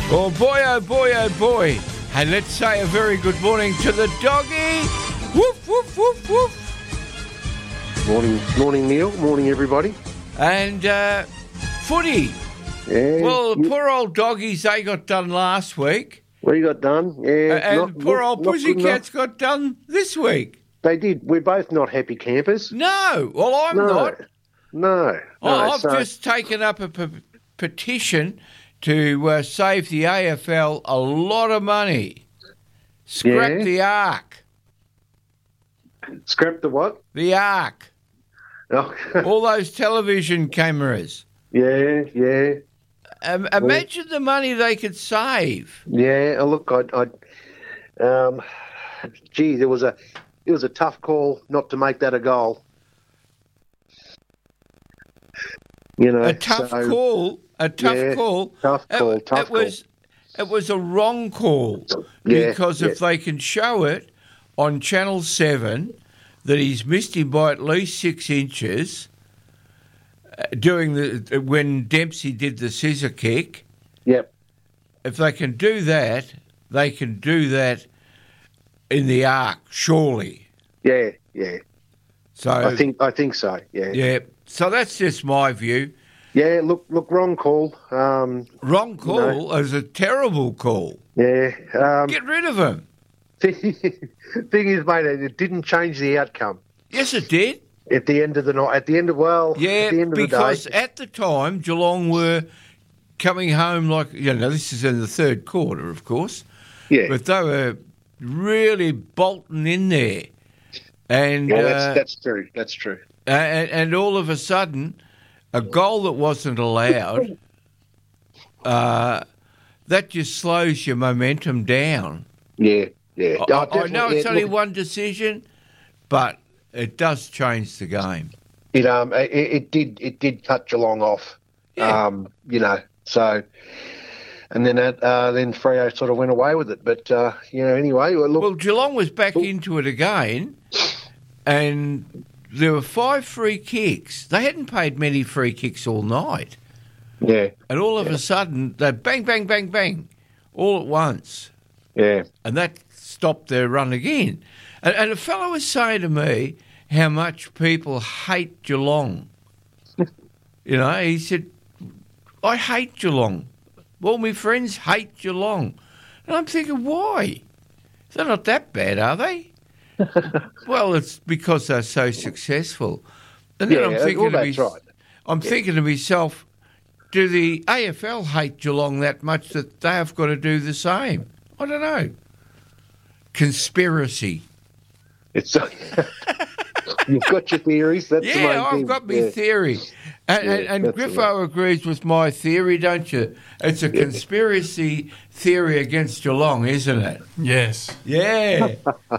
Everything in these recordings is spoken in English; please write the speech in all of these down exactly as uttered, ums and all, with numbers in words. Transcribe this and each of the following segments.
Oh boy, oh boy, oh boy. Hey, let's say a very good morning to the doggy. Woof, woof, woof, woof. Morning, morning, Neil. Morning, everybody. And uh, footy. Yeah. Well, the you, poor old doggies, they got done last week. we got done. Yeah. And not, poor not, old not good pussycats enough. got done this week. They did. We're both not happy campers. No, well, I'm no, not. No. no. I- I've so, just taken up a p- petition to uh, save the A F L a lot of money. Scrap Yeah. the arc. scrap the what? The arc. Oh, All those television cameras. yeah, yeah, Um, imagine the money they could save. yeah. Oh, look, I, I, um, gee, there was a, it was a tough call not to make that a goal. You know, A tough so, call. A tough yeah, call. tough call, It, tough it was. It was a wrong call Yeah, because if yeah. they can show it on Channel Seven that he's missed him by at least six inches uh, doing the when Dempsey did the scissor kick. Yep. If they can do that, they can do that in the arc, surely. Yeah, yeah. So I think, I think so. Yeah. yeah. So that's just my view. Yeah, look, look, wrong call. Um, Wrong call is a terrible call. yeah. Um, Get rid of him. thing, thing is, mate, it didn't change the outcome Yes, it did. at the end of the night. At the end of well, Yeah, at the end of because the day. at the time Geelong were coming home like you know this is in the third quarter, of course, Yeah, but they were really bolting in there, and yeah, that's uh, that's true. That's true. and, and all of a sudden, a goal that wasn't allowed, uh, that just slows your momentum down. Yeah, yeah. I, Oh, I definitely, know it's yeah, only look, one decision, but it does change the game. It um, it, it did it did cut Geelong off. Yeah. Um, you know, so. And then that, uh, then Freo sort of went away with it. But, uh, you know, anyway, well, look. Well, Geelong was back into it again, and there were five free kicks. They hadn't paid many free kicks all night. Yeah, And all of a sudden, they bang, bang, bang, bang, all at once. yeah. And that stopped their run again. And, and a fellow was saying to me how much people hate Geelong. You know, he said, I hate Geelong. All my friends hate Geelong. And I'm thinking, why? They're not that bad, are they? Well, it's because they're so successful. And then Yeah, I'm well, thinking, to that's me- right. I'm thinking to myself, do the A F L hate Geelong that much that they have got to do the same? I don't know. Conspiracy. It's You've got your theories. That's the main Yeah, I've thing. got my Yeah. theory. And, Yeah, and, and that's Griffo agrees with my theory, don't you? It's a conspiracy theory against Geelong, isn't it? Yes. Yeah.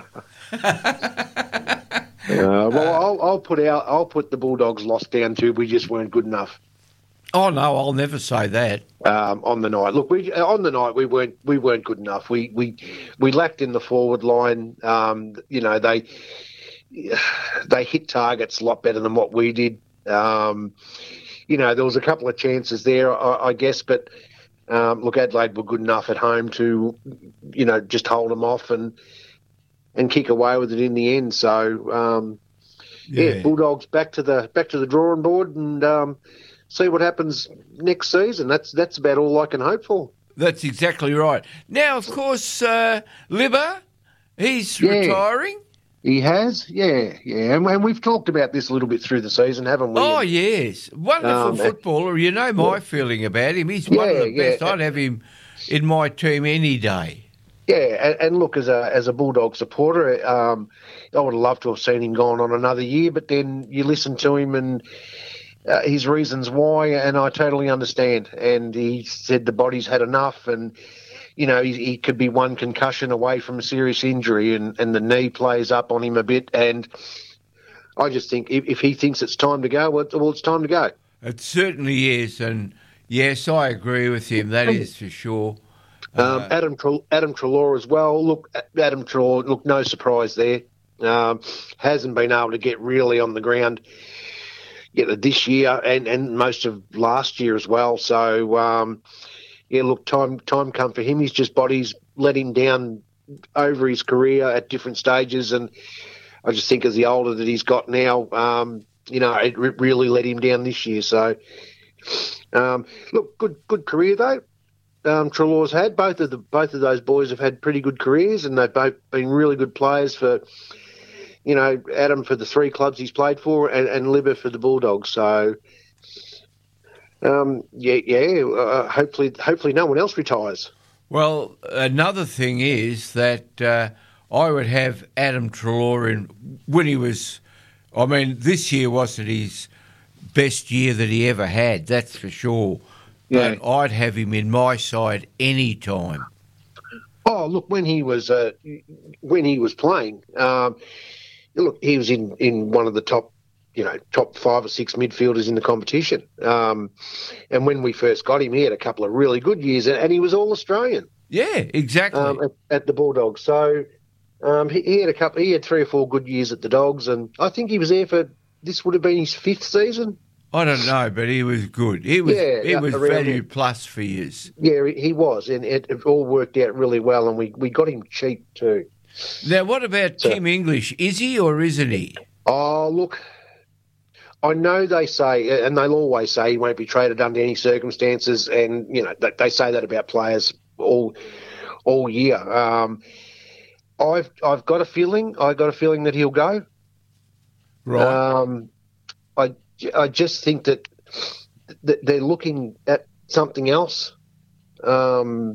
Uh, well, I'll, I'll put out. I'll put the Bulldogs' loss down to we just weren't good enough Oh, no, I'll never say that. um, on the night. Look, we on the night we weren't we weren't good enough. We we we lacked in the forward line. Um, you know they they hit targets a lot better than what we did. Um, you know there was a couple of chances there, I, I guess, but um, look, Adelaide were good enough at home to you know just hold them off and and kick away with it in the end. So. Um, Yeah. Yeah. Bulldogs back to the back to the drawing board and um, see what happens next season. That's that's about all I can hope for. That's exactly right. Now, of course, uh, Libba, he's Yeah. retiring. He has, yeah, yeah, and, and we've talked about this a little bit through the season, haven't we? Oh, yes. Wonderful Um, footballer. You know my yeah. feeling about him. He's one of Yeah, the best. yeah. I'd have him in my team any day. Yeah, and, and look, as a as a Bulldog supporter, um, I would have loved to have seen him gone on another year, but then you listen to him and uh, his reasons why, and I totally understand. And he said the body's had enough, and you know he, he could be one concussion away from a serious injury, and, and the knee plays up on him a bit. And I just think if, if he thinks it's time to go, well, it's- well, it's time to go. It certainly is. And, yes, I agree with him. That is for sure. Um, Uh, Adam Tre- Adam Treloar as well. Look, Adam Treloar, look, no surprise there. Um, hasn't been able to get really on the ground yet this year and, and most of last year as well. So, um, yeah, look, time time come for him. He's just body's let him down over his career at different stages, and I just think as the older that he's got now, um, you know, it re- really let him down this year. So, um, look, good good career though. Um, Treloar's had both of the both of those boys have had pretty good careers, and they've both been really good players for, you know, Adam for the three clubs he's played for, and, and Libba for the Bulldogs. So, um, yeah, yeah. Uh, hopefully, hopefully, no one else retires. Well, another thing is that uh, I would have Adam Treloar in when he was. I mean, this year wasn't his best year that he ever had. That's for sure. Yeah. But I'd have him in my side any time. Oh, look, when he was uh, when he was playing, um, look, he was in, in one of the top, you know, top five or six midfielders in the competition. Um, and when we first got him, he had a couple of really good years, and he was all Australian. Yeah, exactly. Um, at, at the Bulldogs. So um, he, he had a couple. He had three or four good years at the Dogs, and I think he was there for. This would have been his fifth season. I don't know, but he was good. He was Yeah, he was around value there. plus for years. Yeah, he was, and it, it all worked out really well, and we, we got him cheap too. Now, what about So- Tim English? Is he or isn't he? Oh, look, I know they say, and they'll always say he won't be traded under any circumstances, and you know they, they say that about players all all year. Um, I've I've got a feeling, I got a feeling that he'll go. Right. Um, I I just think that, that they're looking at something else, um,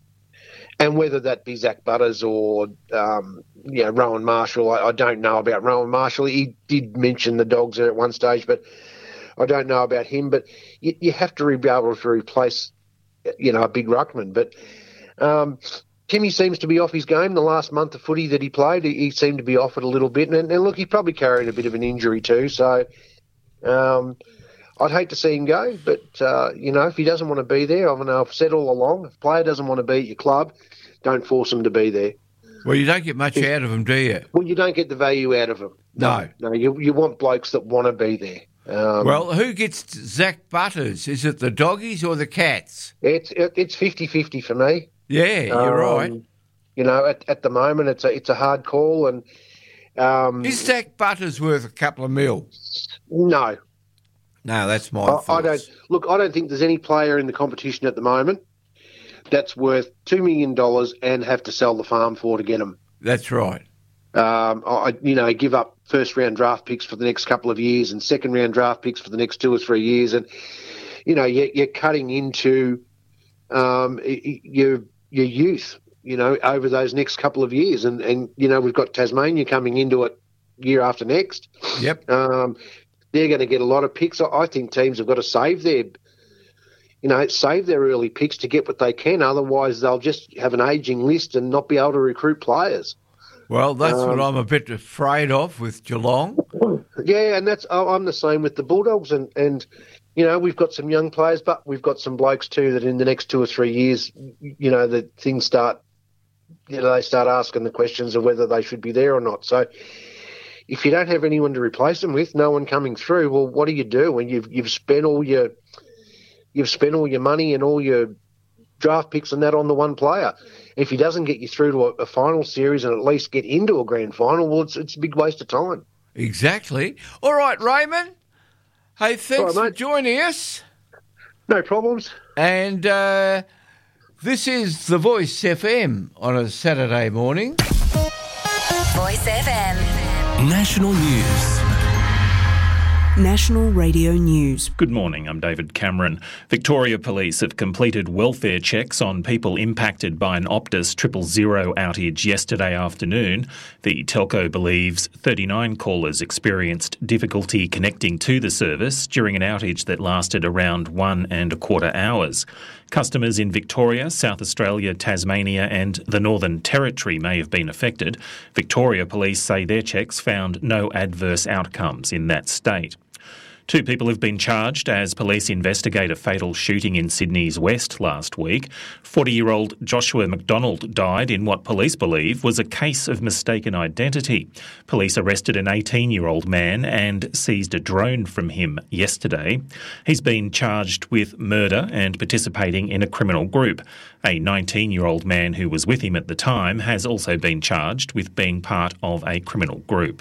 and whether that be Zach Butters or um, you know Rowan Marshall, I, I don't know about Rowan Marshall. He did mention the Dogs there at one stage, but I don't know about him. But you, you have to be able to replace, you know, a big ruckman. But um, Timmy seems to be off his game. The last month of footy that he played, he, he seemed to be off it a little bit. And, and look, he's probably carrying a bit of an injury too. So um, I'd hate to see him go. But, uh, you know, if he doesn't want to be there, I mean, I've said all along, if a player doesn't want to be at your club, don't force him to be there. Well, you don't get much out of him, do you? Well, you don't get the value out of him. No. No, you, you want blokes that want to be there. Um, Well, who gets Zach Butters? Is it the Doggies or the Cats? it's it, it's fifty-fifty for me. Yeah, you're Um, right. You know, at, at the moment, it's a it's a hard call, and um, Is Zach Butters worth a couple of mil? no, No, that's my I, thoughts. I don't look. I don't think there's any player in the competition at the moment that's worth two million dollars and have to sell the farm for to get them. That's right. Um, I, you know, give up first round draft picks for the next couple of years and second round draft picks for the next two or three years, and you know, you're, you're cutting into um, your your youth. You know, over those next couple of years, and and you know, we've got Tasmania coming into it year after next. Yep. Um, they're going to get a lot of picks. I I think teams have got to save their, you know, save their early picks to get what they can. Otherwise, they'll just have an ageing list and not be able to recruit players. Well, that's Um, what I'm a bit afraid of with Geelong. Yeah, and that's I- I'm the same with the Bulldogs, and and you know, we've got some young players, but we've got some blokes too that in the next two or three years, you know, the things start. You know, they start asking the questions of whether they should be there or not. So, if you don't have anyone to replace them with, no one coming through, well, what do you do when you've you've spent all your you've spent all your money and all your draft picks and that on the one player? If he doesn't get you through to a, a final series and at least get into a grand final, well, it's it's a big waste of time. Exactly. All right, Raymond. Hey, thanks All right, for mate. joining us. No problems. And uh, this is The Voice F M on a Saturday morning. Voice F M. National News. National Radio News. Good morning, I'm David Cameron. Victoria Police have completed welfare checks on people impacted by an Optus triple zero outage yesterday afternoon. The telco believes thirty-nine callers experienced difficulty connecting to the service during an outage that lasted around one and a quarter hours. Customers in Victoria, South Australia, Tasmania and the Northern Territory may have been affected. Victoria Police say their checks found no adverse outcomes in that state. Two people have been charged as police investigate a fatal shooting in Sydney's West last week. forty-year-old Joshua McDonald died in what police believe was a case of mistaken identity. Police arrested an eighteen-year-old man and seized a drone from him yesterday. He's been charged with murder and participating in a criminal group. A nineteen-year-old man who was with him at the time has also been charged with being part of a criminal group.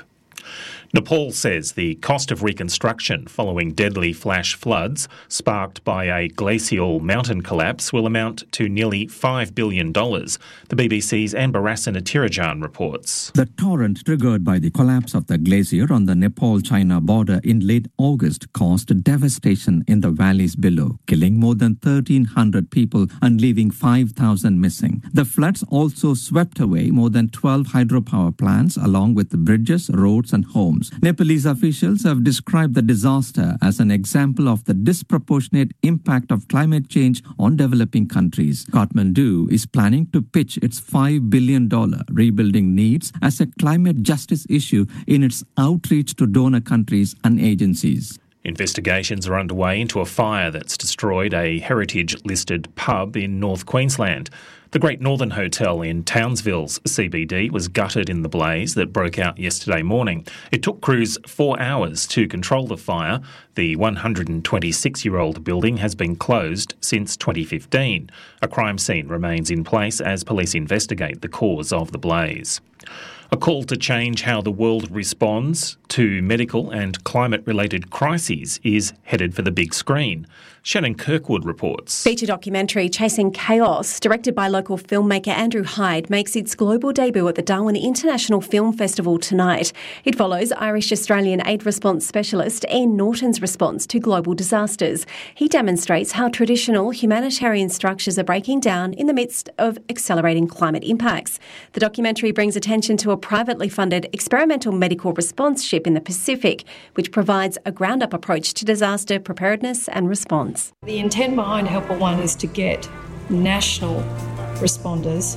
Nepal says the cost of reconstruction following deadly flash floods sparked by a glacial mountain collapse will amount to nearly five billion dollars. The B B C's Anbarasan Atirajan reports. The torrent triggered by the collapse of the glacier on the Nepal-China border in late August caused devastation in the valleys below, killing more than thirteen hundred people and leaving five thousand missing. The floods also swept away more than twelve hydropower plants along with the bridges, roads and homes. Nepalese officials have described the disaster as an example of the disproportionate impact of climate change on developing countries. Kathmandu is planning to pitch its five billion dollars rebuilding needs as a climate justice issue in its outreach to donor countries and agencies. Investigations are underway into a fire that's destroyed a heritage-listed pub in North Queensland. The Great Northern Hotel in Townsville's C B D was gutted in the blaze that broke out yesterday morning. It took crews four hours to control the fire. The one hundred twenty-six-year-old building has been closed since twenty fifteen. A crime scene remains in place as police investigate the cause of the blaze. A call to change how the world responds to medical and climate-related crises is headed for the big screen. Shannon Kirkwood reports. Feature documentary Chasing Chaos, directed by local filmmaker Andrew Hyde, makes its global debut at the Darwin International Film Festival tonight. It follows Irish-Australian aid response specialist Ian Norton's response to global disasters. He demonstrates how traditional humanitarian structures are breaking down in the midst of accelerating climate impacts. The documentary brings attention to a privately funded experimental medical response ship in the Pacific, which provides a ground-up approach to disaster preparedness and response. The intent behind Helper One is to get national responders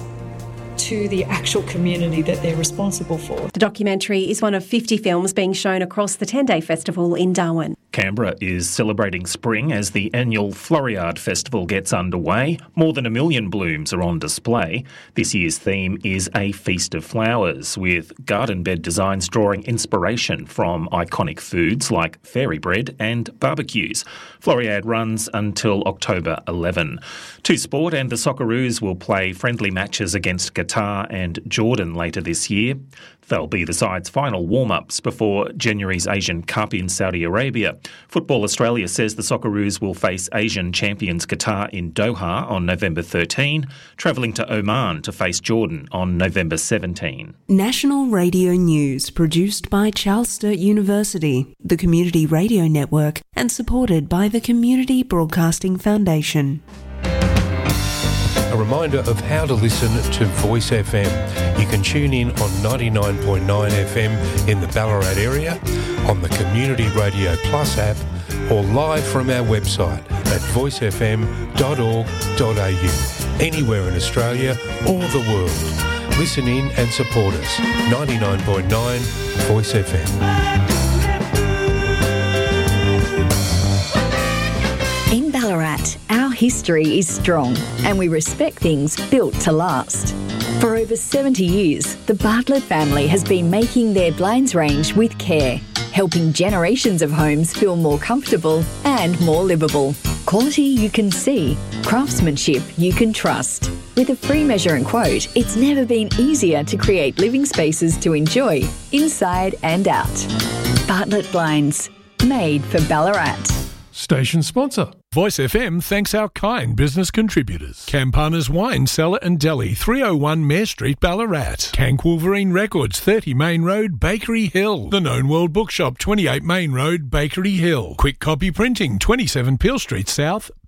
to the actual community that they're responsible for. The documentary is one of fifty films being shown across the ten-day festival in Darwin. Canberra is celebrating spring as the annual Floriade Festival gets underway. More than a million blooms are on display. This year's theme is A Feast of Flowers, with garden bed designs drawing inspiration from iconic foods like fairy bread and barbecues. Floriade runs until October eleventh. To sport, and the Socceroos will play friendly matches against Qatar and Jordan later this year. They'll be the side's final warm-ups before January's Asian Cup in Saudi Arabia. Football Australia says the Socceroos will face Asian champions Qatar in Doha on November thirteenth, travelling to Oman to face Jordan on November seventeenth. National Radio News, produced by Charles Sturt University, the Community Radio Network, and supported by the Community Broadcasting Foundation. A reminder of how to listen to Voice F M. You can tune in on ninety-nine point nine F M in the Ballarat area, on the Community Radio Plus app, or live from our website at voice f m dot org dot a u. Anywhere in Australia or the world. Listen in and support us. ninety-nine point nine Voice F M. In Ballarat, our history is strong and we respect things built to last. For over seventy years, the Bartlett family has been making their blinds range with care, helping generations of homes feel more comfortable and more livable. Quality you can see, craftsmanship you can trust. With a free measure and quote, it's never been easier to create living spaces to enjoy, inside and out. Bartlett Blinds, made for Ballarat. Station sponsor. Voice F M thanks our kind business contributors. Campana's Wine Cellar and Deli, three oh one Mare Street, Ballarat. Cank Wolverine Records, thirty Main Road, Bakery Hill. The Known World Bookshop, twenty-eight Main Road, Bakery Hill. Quick Copy Printing, twenty-seven Peel Street South, Ballarat.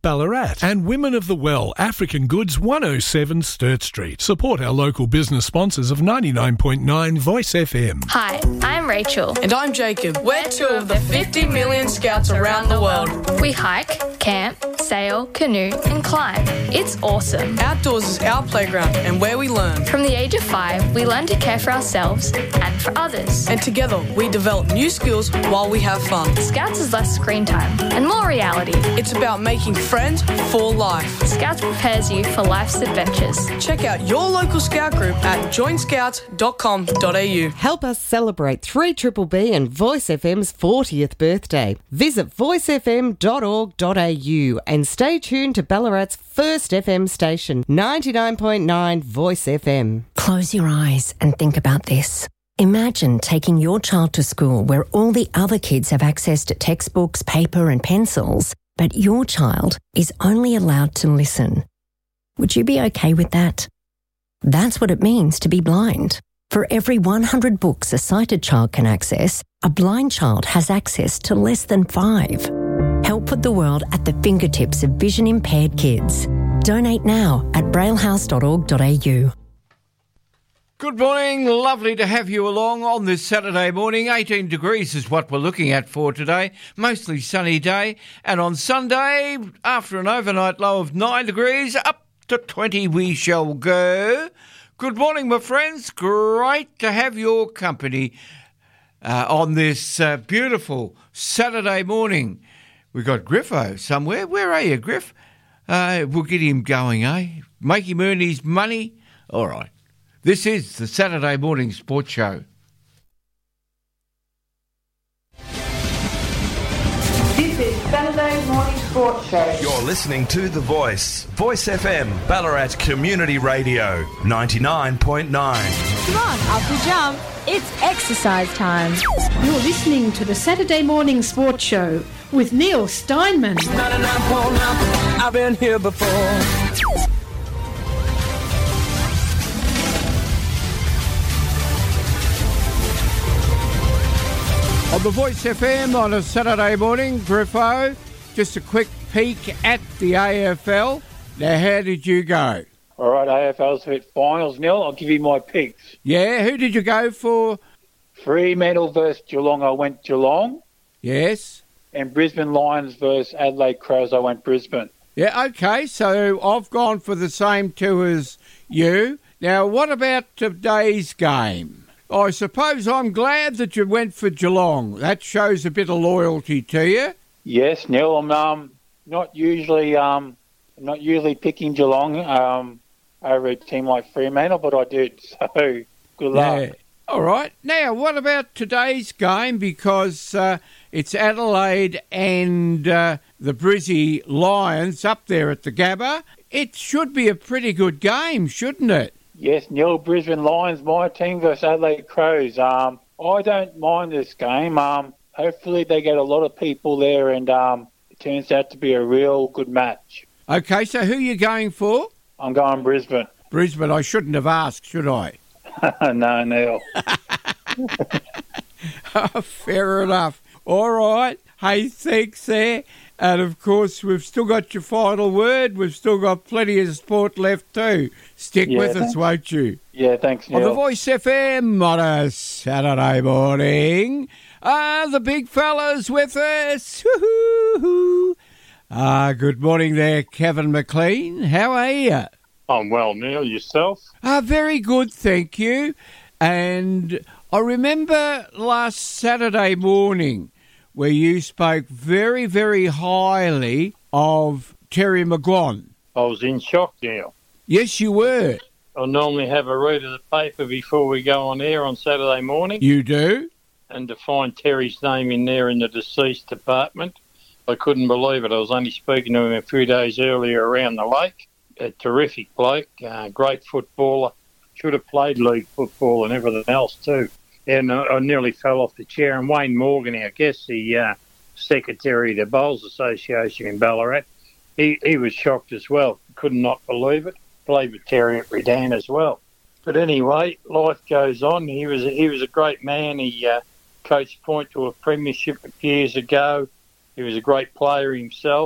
Ballarat, and Women of the Well, African Goods, one oh seven Sturt Street. Support our local business sponsors of ninety-nine point nine Voice F M. Hi, I'm Rachel. And I'm Jacob. We're two of the fifty million scouts around the world. We hike, camp, sail, canoe and climb. It's awesome. Outdoors is our playground and where we learn. From the age of five, we learn to care for ourselves and for others. And together, we develop new skills while we have fun. Scouts is less screen time and more reality. It's about making friends for life. Scouts prepares you for life's adventures. Check out your local scout group at join scouts dot com dot a u. Help us celebrate three B B B and Voice F M's fortieth birthday. Visit voice f m dot org dot a u and stay tuned to Ballarat's first F M station, ninety-nine point nine Voice F M. Close your eyes and think about this. Imagine taking your child to school where all the other kids have access to textbooks, paper and pencils, but your child is only allowed to listen. Would you be okay with that? That's what it means to be blind. For every one hundred books a sighted child can access, a blind child has access to less than five. Help put the world at the fingertips of vision-impaired kids. Donate now at braillehouse dot org dot a u. Good morning. Lovely to have you along on this Saturday morning. eighteen degrees is what we're looking at for today. Mostly sunny day. And on Sunday, after an overnight low of nine degrees, up to twenty we shall go. Good morning, my friends. Great to have your company uh, on this uh, beautiful Saturday morning. We've got Griffo somewhere. Where are you, Griff? Uh, we'll get him going, eh? Make him earn his money. All right. This is the Saturday Morning Sports Show. This is Saturday Morning Sports Show. You're listening to The Voice, Voice F M, Ballarat Community Radio, ninety-nine point nine. Come on, up we jump. It's exercise time. You're listening to the Saturday Morning Sports Show with Neil Steinman. ninety-nine point nine, I've been here before. On the Voice F M on a Saturday morning, Griffo, just a quick peek at the A F L. Now, how did you go? All right, A F L's hit finals, Neil. I'll give you my picks. Yeah, who did you go for? Fremantle versus Geelong, I went Geelong. Yes. And Brisbane Lions versus Adelaide Crows, I went Brisbane. Yeah, okay, so I've gone for the same two as you. Now, what about today's game? I suppose I'm glad that you went for Geelong. That shows a bit of loyalty to you. Yes, Neil. I'm um, not usually um, not usually picking Geelong um, over a team like Fremantle, but I did. So good luck. Yeah. All right. Now, what about today's game? Because uh, it's Adelaide and uh, the Brizzy Lions up there at the Gabba. It should be a pretty good game, shouldn't it? Yes, Neil, Brisbane Lions, my team versus Adelaide Crows. Um, I don't mind this game. Um, hopefully they get a lot of people there and um, it turns out to be a real good match. Okay, so who are you going for? I'm going Brisbane. Brisbane, I shouldn't have asked, should I? No, Neil. Oh, fair enough. All right. Hey, thanks there. And, of course, we've still got your final word. We've still got plenty of sport left too. Stick yeah, with thanks. us, won't you? Yeah, thanks, Neil. On the Voice F M on a Saturday morning. Ah, the big fella's with us. Woo-hoo-hoo. Ah, good morning there, Kevin McLean. How are you? I'm well, Neil. Yourself? Ah, very good, thank you. And I remember last Saturday morning where you spoke very, very highly of Terry McGuan. I was in shock, Neil. Yes, you were. I normally have a read of the paper before we go on air on Saturday morning. You do? And to find Terry's name in there in the deceased department, I couldn't believe it. I was only speaking to him a few days earlier around the lake. A terrific bloke, uh, great footballer, should have played league football and everything else too. And I nearly fell off the chair. And Wayne Morgan, I guess the uh, secretary of the Bowls Association in Ballarat, he, he was shocked as well. Could not believe it. Played with Terry at Redan as well. But anyway, life goes on. He was he was a great man. He uh, coached Point to a premiership a few years ago. He was a great player himself.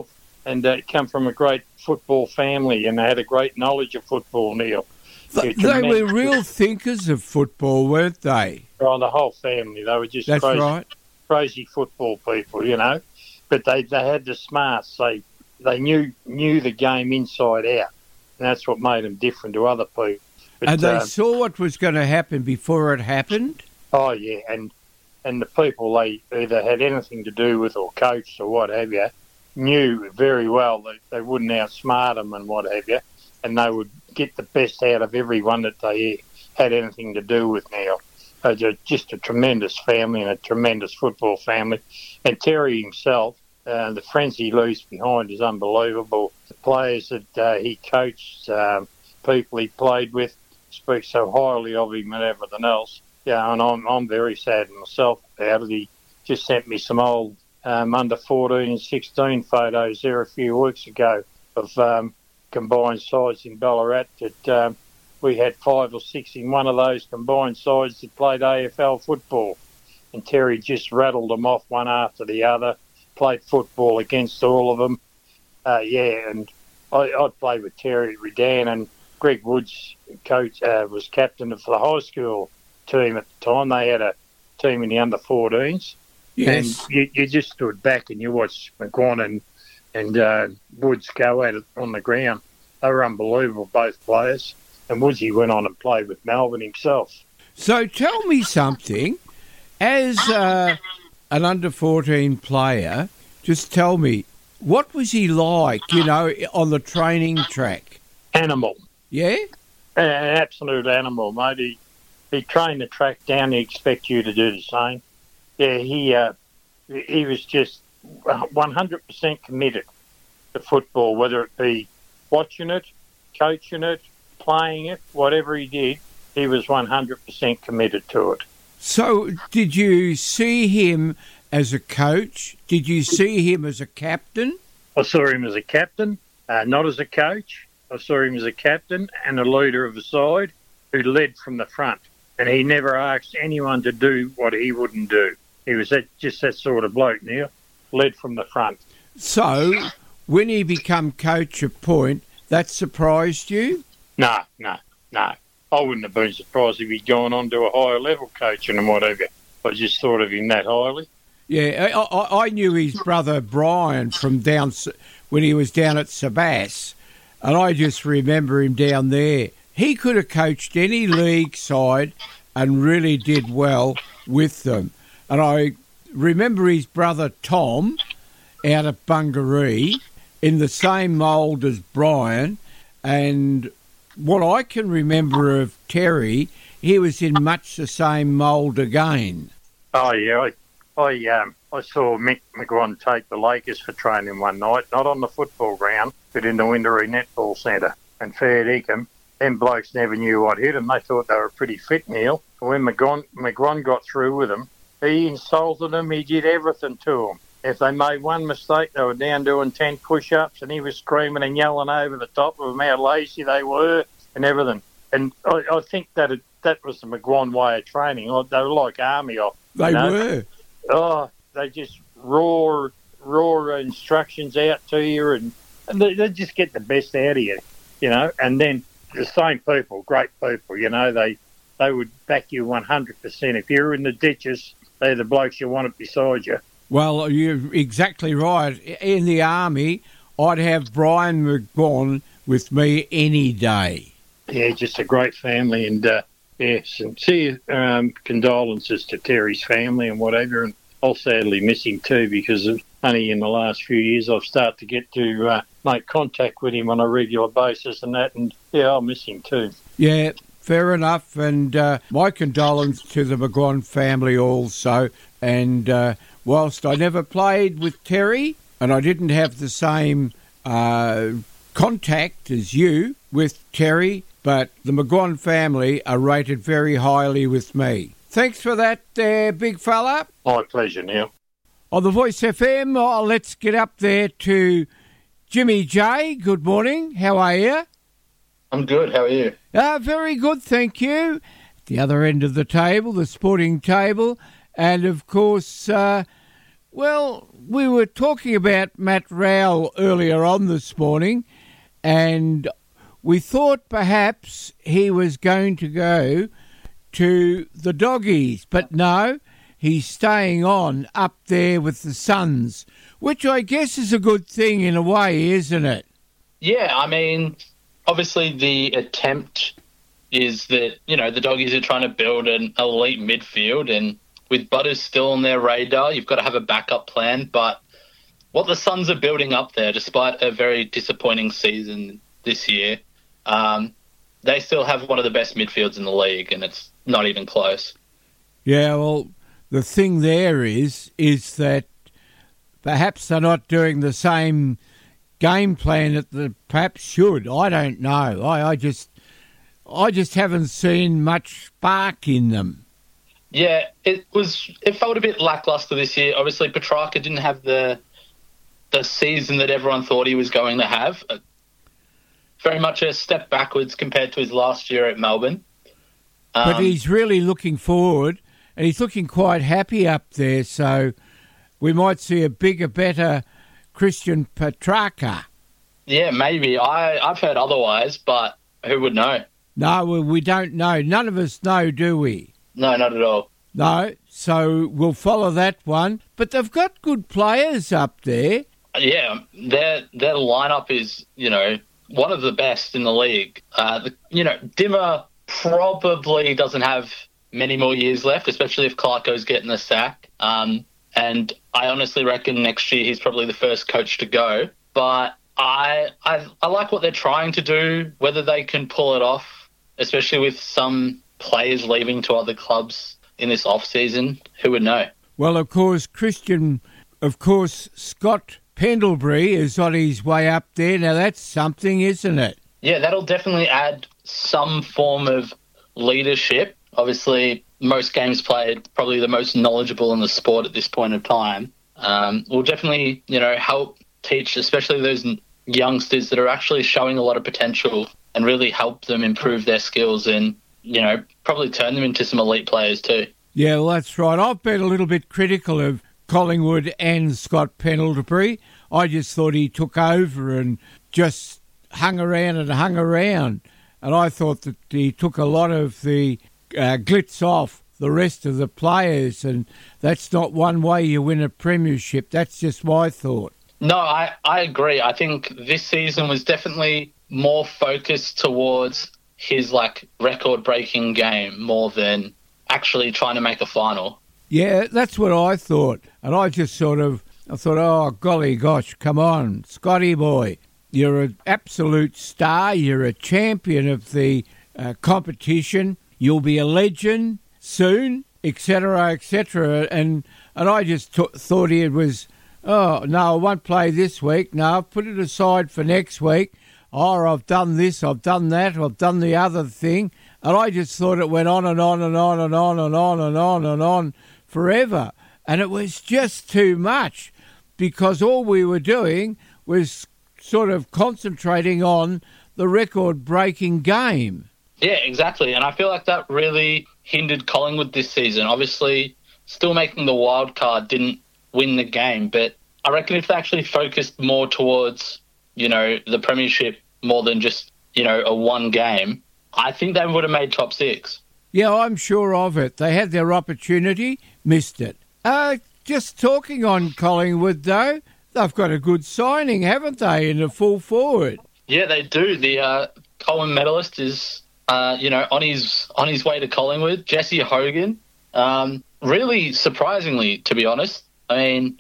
and uh, come from a great football family, and they had a great knowledge of football, Neil. They, they were real thinkers of football, weren't they? Oh, the whole family. They were just That's crazy, right. crazy football people, you know. But they, they had the smarts. They they knew knew the game inside out, and that's what made them different to other people. But, and they uh, saw what was going to happen before it happened? Oh, yeah, and and the people they either had anything to do with or coached or what have you knew very well that they wouldn't outsmart them and what have you, and they would get the best out of everyone that they had anything to do with now. Uh, just a tremendous family and a tremendous football family. And Terry himself, uh, the friends he leaves behind is unbelievable. The players that uh, he coached, um, people he played with, speak so highly of him and everything else. Yeah, and I'm I'm very sad myself about it. He just sent me some old um, under fourteen and sixteen photos there a few weeks ago of um, combined sides in Ballarat that um, we had five or six in one of those combined sides that played A F L football. And Terry just rattled them off one after the other, played football against all of them. Uh, yeah, and I, I played with Terry Redan, and Greg Woods coach uh, was captain of the high school team at the time. They had a team in the under fourteens. Yes. And you, you just stood back and you watched McGuan and, and uh, Woods go at it on the ground. They were unbelievable, both players. And Woodsy went on and played with Melbourne himself. So tell me something. As uh, an under fourteen player, just tell me, what was he like, you know, on the training track? Animal. Yeah? An absolute animal, mate. He, he trained the track down. He expect you to do the same. Yeah, he uh, he was just one hundred percent committed to football, whether it be watching it, coaching it, playing it, whatever he did, he was one hundred percent committed to it. So did you see him as a coach? Did you see him as a captain? I saw him as a captain, uh, not as a coach. I saw him as a captain and a leader of the side who led from the front. And he never asked anyone to do what he wouldn't do. He was that, just that sort of bloke, Neil, led from the front. So when he became coach of Point, that surprised you? No, no, no. I wouldn't have been surprised if he'd gone on to a higher level coaching and whatever. I just thought of him that highly. Yeah, I, I, I knew his brother Brian from down when he was down at Sabas, and I just remember him down there. He could have coached any league side and really did well with them. And I remember his brother Tom out at Bungaree in the same mould as Brian, and what I can remember of Terry, he was in much the same mould again. Oh, yeah. I I, um, I saw Mick McGuan take the Lakers for training one night, not on the football ground, but in the Windaree Netball Centre. And fair dinkum, them blokes never knew what hit them. They thought they were pretty fit, Neil. When McGuan, McGuan got through with them, he insulted them. He did everything to them. If they made one mistake, they were down doing ten push-ups, and he was screaming and yelling over the top of them how lazy they were and everything. And I, I think that it, that was the McGuan way of training. They were like army off. They you know? were. Oh, they just roar, roar instructions out to you, and, and they, they just get the best out of you, you know. And then the same people, great people, you know, they they would back you one hundred percent. If you're in the ditches, they're the blokes you wanted beside you. Well, you're exactly right. In the Army, I'd have Brian McGuan with me any day. Yeah, just a great family. And, uh, yes, and see, um, condolences to Terry's family and whatever. And I'll sadly miss him too, because only in the last few years I've started to get to uh, make contact with him on a regular basis and that. And, yeah, I'll miss him too. Yeah, fair enough. And uh, my condolences to the McGuan family also. And uh, whilst I never played with Terry and I didn't have the same uh, contact as you with Terry, but the McGuan family are rated very highly with me. Thanks for that there, big fella. My pleasure, Neil. On the Voice F M, oh, let's get up there to Jimmy J. Good morning. How are you? I'm good. How are you? Uh, very good, thank you. At the other end of the table, the sporting table, and of course, uh, Well, we were talking about Matt Rowell earlier on this morning, and we thought perhaps he was going to go to the Doggies, but no, he's staying on up there with the Suns, which I guess is a good thing in a way, isn't it? Yeah, I mean, obviously the attempt is that, you know, the Doggies are trying to build an elite midfield, and with Butters still on their radar, you've got to have a backup plan. But what the Suns are building up there, despite a very disappointing season this year, um, they still have one of the best midfields in the league, and it's not even close. Yeah, well, the thing there is, is that perhaps they're not doing the same game plan that they perhaps should. I don't know. I, I just, I just haven't seen much spark in them. Yeah, it was. It felt a bit lackluster this year. Obviously, Petrarca didn't have the the season that everyone thought he was going to have. Very much a step backwards compared to his last year at Melbourne. Um, but he's really looking forward, and he's looking quite happy up there. So we might see a bigger, better Christian Petrarca. Yeah, maybe. I I've heard otherwise, but who would know? No, we, we don't know. None of us know, do we? No, not at all. No, so we'll follow that one. But they've got good players up there. Yeah, their their lineup is, you know, one of the best in the league. Uh, the, you know, Dimmer probably doesn't have many more years left, especially if Clarko's getting the sack. Um, and I honestly reckon next year he's probably the first coach to go. But I, I I like what they're trying to do. Whether they can pull it off, especially with some players leaving to other clubs in this off-season, who would know? Well, of course, Christian, of course, Scott Pendlebury is on his way up there. Now, that's something, isn't it? Yeah, that'll definitely add some form of leadership. Obviously, most games played, probably the most knowledgeable in the sport at this point of time. Um, will definitely, you know, help teach, especially those youngsters that are actually showing a lot of potential, and really help them improve their skills and, you know, probably turn them into some elite players too. Yeah, well, that's right. I've been a little bit critical of Collingwood and Scott Pendlebury. I just thought he took over and just hung around and hung around. And I thought that he took a lot of the uh, glitz off the rest of the players, and that's not one way you win a premiership. That's just my thought. No, I, I agree. I think this season was definitely more focused towards his like record-breaking game more than actually trying to make a final. Yeah, that's what I thought. And I just sort of, I thought, oh, golly gosh, come on, Scotty boy. You're an absolute star. You're a champion of the uh, competition. You'll be a legend soon, et cetera, et cetera. And, and I just t- thought it was, oh, no, I won't play this week. No, I've put it aside for next week. Oh, I've done this, I've done that, I've done the other thing. And I just thought it went on and on and on and on and on and on and on forever. And it was just too much, because all we were doing was sort of concentrating on the record-breaking game. Yeah, exactly. And I feel like that really hindered Collingwood this season. Obviously, still making the wild card didn't win the game, but I reckon if they actually focused more towards, you know, the premiership more than just, you know, a one game, I think they would have made top six. Yeah, I'm sure of it. They had their opportunity, missed it. Uh, just talking on Collingwood, though, they've got a good signing, haven't they, in a full forward? Yeah, they do. The uh, Coleman medalist is, uh, you know, on his on his way to Collingwood. Jesse Hogan, um, really surprisingly, to be honest. I mean,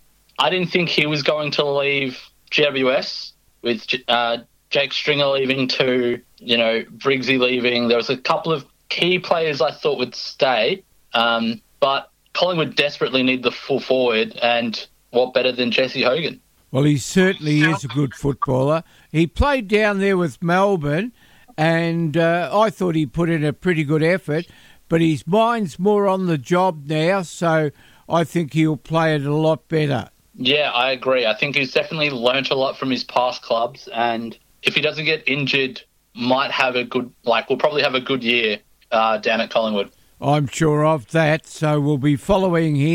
I didn't think he was going to leave G W S with uh, Jake Stringer leaving too, you know, Briggsy leaving. There was a couple of key players I thought would stay, um, but Collingwood desperately need the full forward, and what better than Jesse Hogan? Well, he certainly is a good footballer. He played down there with Melbourne, and uh, I thought he put in a pretty good effort, but his mind's more on the job now, so I think he'll play it a lot better. Yeah, I agree. I think he's definitely learnt a lot from his past clubs, and if he doesn't get injured, might have a good, like, we'll probably have a good year uh, down at Collingwood. I'm sure of that, so we'll be following him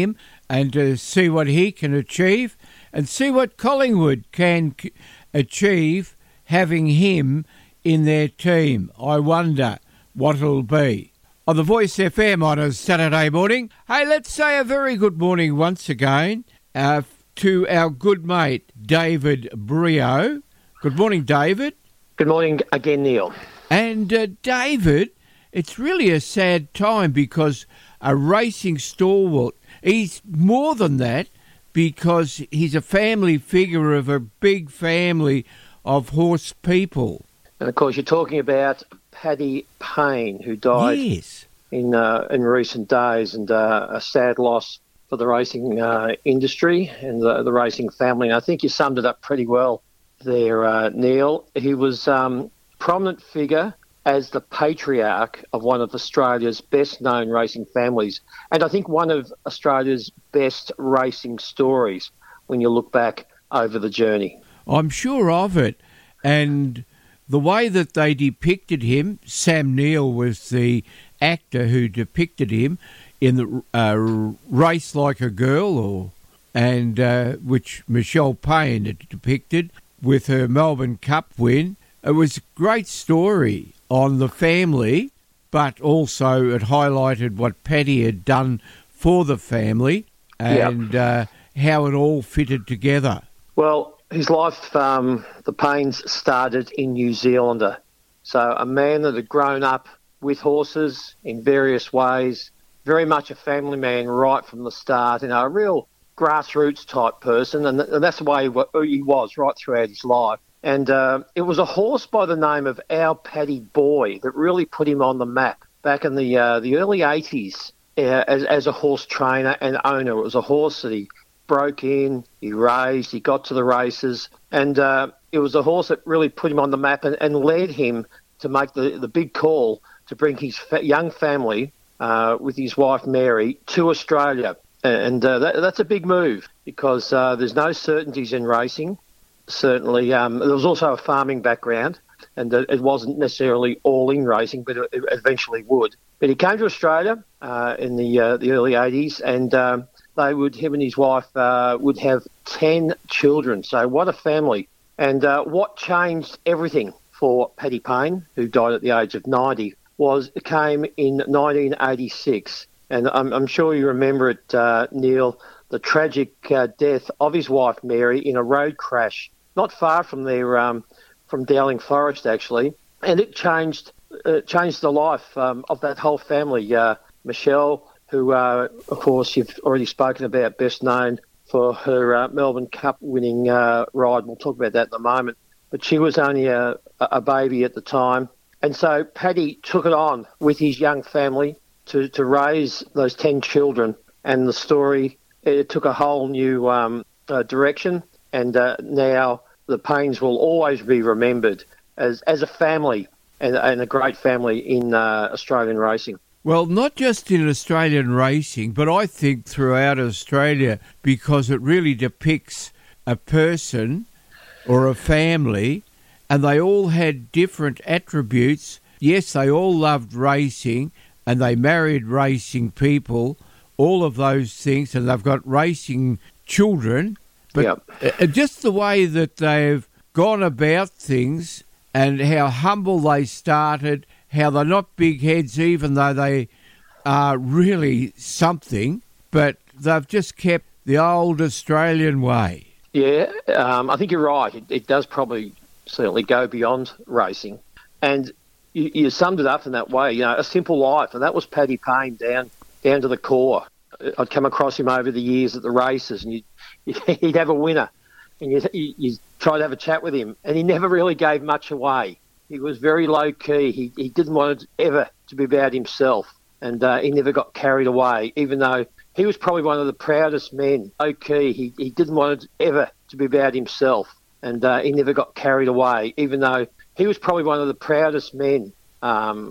and to see what he can achieve and see what Collingwood can c- achieve having him in their team. I wonder what it'll be. On the Voice F M on a Saturday morning. Hey, let's say a very good morning once again uh, to our good mate, David Brio. Good morning, David. Good morning again, Neil. And uh, David, it's really a sad time because a racing stalwart, he's more than that because he's a family figure of a big family of horse people. And, of course, you're talking about Paddy Payne, who died yes. in uh, in recent days, and uh, a sad loss for the racing uh, industry and the, the racing family. And I think you summed it up pretty well there, uh, Neil. He was um, a prominent figure as the patriarch of one of Australia's best-known racing families, and I think one of Australia's best racing stories when you look back over the journey. I'm sure of it, and the way that they depicted him, Sam Neill was the actor who depicted him in the uh, Race Like a Girl, or and uh, which Michelle Payne had depicted with her Melbourne Cup win. It was a great story on the family, but also it highlighted what Paddy had done for the family and yep. uh, how it all fitted together. Well, his life, um, the Paynes started in New Zealander. So a man that had grown up with horses in various ways, very much a family man right from the start, you know, a real grassroots type person, and, th- and that's the way he was right throughout his life. And uh, it was a horse by the name of Our Paddy Boy that really put him on the map back in the uh, the early eighties uh, as, as a horse trainer and owner. It was a horse that he broke in, he raised, he got to the races, and uh, it was a horse that really put him on the map and, and led him to make the, the big call to bring his fa- young family uh, with his wife Mary to Australia. And uh, that, that's a big move because uh, there's no certainties in racing. Certainly, um, there was also a farming background, and uh, it wasn't necessarily all in racing, but it, it eventually would. But he came to Australia uh, in the uh, the early eighties, and um, they would, him and his wife uh, would have ten children. So what a family. And uh, what changed everything for Paddy Payne, who died at the age of ninety, was it came in nineteen eighty-six. And I'm, I'm sure you remember it, uh, Neil, the tragic uh, death of his wife Mary in a road crash not far from their, um, from Dowling Forest, actually. And it changed uh, changed the life um, of that whole family. Uh, Michelle, who, uh, of course, you've already spoken about, best known for her uh, Melbourne Cup winning uh, ride. We'll talk about that in a moment. But she was only a, a baby at the time. And so Paddy took it on with his young family to, to raise those ten children. And the story, it took a whole new um, uh, direction. And uh, now the Paynes will always be remembered as, as a family and, and a great family in uh, Australian racing. Well, not just in Australian racing, but I think throughout Australia, because it really depicts a person or a family, and they all had different attributes. Yes, they all loved racing, and they married racing people, all of those things, and they've got racing children. But yep. just the way that they've gone about things and how humble they started, how they're not big heads even though they are really something, but they've just kept the old Australian way. Yeah, um, I think you're right. It, it does probably certainly go beyond racing. And you, you summed it up in that way, you know, a simple life. And that was Paddy Payne down down to the core. I'd come across him over the years at the races, and you'd, he'd have a winner. And you'd, you'd try to have a chat with him. And he never really gave much away. He was very low-key. He, he didn't want it ever to be about himself. And uh, he never got carried away, even though he was probably one of the proudest men. Low-key, he, he didn't want it ever to be about himself. And uh, he never got carried away, even though he was probably one of the proudest men um,